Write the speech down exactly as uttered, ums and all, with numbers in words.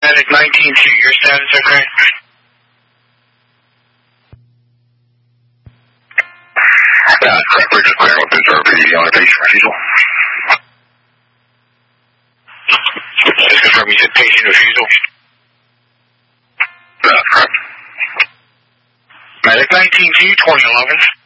Medic nineteen two, your status okay? Yeah, correct. We're just clearing up this R P D on a patient refusal. Just confirm you said patient refusal. That's correct. Medic nineteen two, twenty eleven.